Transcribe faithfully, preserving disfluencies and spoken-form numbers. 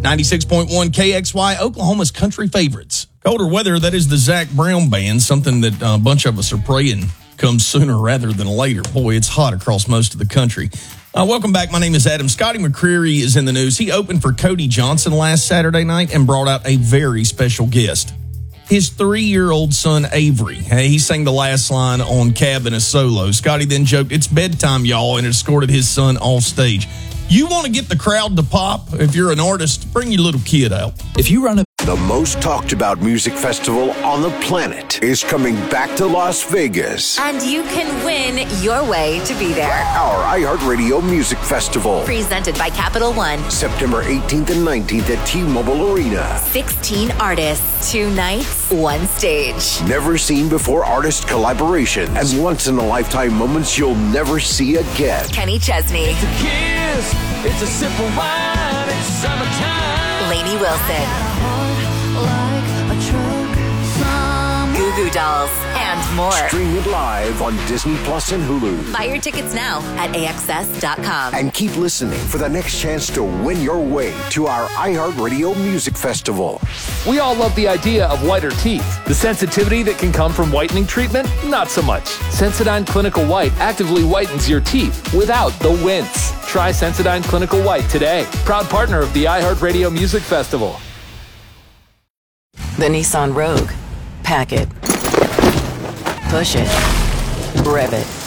ninety-six point one K X Y, Oklahoma's country favorites. Colder weather, that is the Zach Brown Band, something that a bunch of us are praying comes sooner rather than later. Boy, it's hot across most of the country. Uh, welcome back. My name is Adam. Scotty McCreery is in the news. He opened for Cody Johnson last Saturday night and brought out a very special guest. His three-year-old son, Avery. Hey, he sang the last line on Cab in a solo. Scotty then joked, "It's bedtime, y'all," and escorted his son off stage. You want to get the crowd to pop? If you're an artist, bring your little kid out. If you run a The most talked about music festival on the planet is coming back to Las Vegas. And you can win your way to be there. Our iHeartRadio Music Festival. Presented by Capital One. September eighteenth and nineteenth at T-Mobile Arena. sixteen artists, two nights, one stage. Never seen before artist collaborations and once-in-a-lifetime moments you'll never see again. Kenny Chesney. It's a kiss, it's a sip of wine, it's summertime. Lainey Wilson. Goo Goo Dolls, and more. Stream it live on Disney Plus and Hulu. Buy your tickets now at A X S dot com. And keep listening for the next chance to win your way to our iHeartRadio Music Festival. We all love the idea of whiter teeth. The sensitivity that can come from whitening treatment, not so much. Sensodyne Clinical White actively whitens your teeth without the wince. Try Sensodyne Clinical White today. Proud partner of the iHeartRadio Music Festival. The Nissan Rogue. Pack it. Push it. Rev it.